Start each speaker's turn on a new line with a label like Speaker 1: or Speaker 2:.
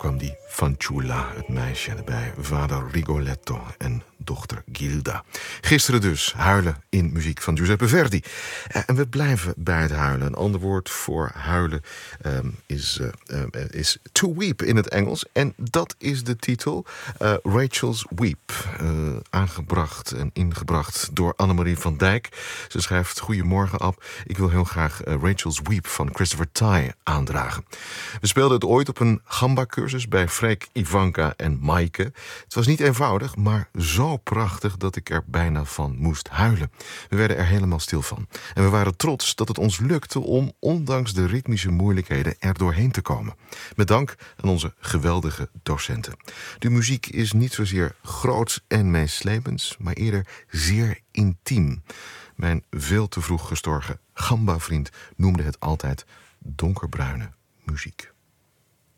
Speaker 1: kwam die Fanciulla, het meisje, erbij. Vader Rigoletto en dochter Gilda. Gisteren dus huilen in muziek van Giuseppe Verdi. En we blijven bij het huilen. Een ander woord voor huilen is to weep in het Engels. En dat is de titel Rachel's Weep. Aangebracht en ingebracht door Annemarie van Dijk. Ze schrijft: Goedemorgen, Ab. Ik wil heel graag Rachel's Weep van Christopher Tye aandragen. We speelden het ooit op een gamba-cursus bij Freek, Ivanka en Maaike. Het was niet eenvoudig, maar zo prachtig dat ik er bijna van moest huilen. We werden er helemaal stil van. En we waren trots dat het ons lukte om, ondanks de ritmische moeilijkheden, er doorheen te komen. Met dank aan onze geweldige docenten. De muziek is niet zozeer groots en meeslepends, maar eerder zeer intiem. Mijn veel te vroeg gestorven gamba-vriend noemde het altijd donkerbruine muziek.